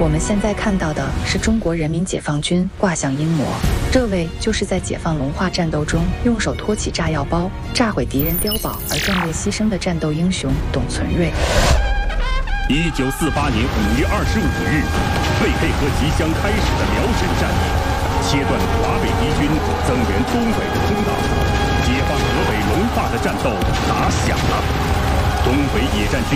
我们现在看到的是中国人民解放军挂像英模，这位就是在解放龙化战斗中用手托起炸药包，炸毁敌人碉堡而壮烈牺牲的战斗英雄董存瑞。 1948年5月25日，为配合即将开始的辽沈战役，切断华北敌军增援东北的通道，解放河北龙化的战斗打响了。东北野战军